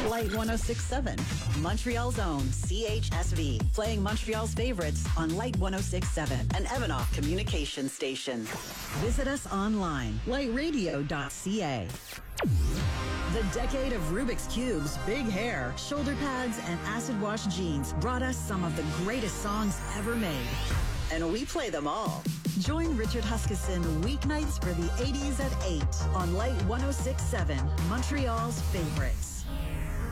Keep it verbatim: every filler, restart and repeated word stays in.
Light one oh six point seven, Montreal's own C H S V, playing Montreal's favorites on Light one oh six point seven, an Evanoff communication station. Visit us online, light radio dot c a. The decade of Rubik's Cubes, big hair, shoulder pads, and acid wash jeans brought us some of the greatest songs ever made. And we play them all. Join Richard Huskisson weeknights for the eighties at eight on Light one oh six point seven, Montreal's favorites.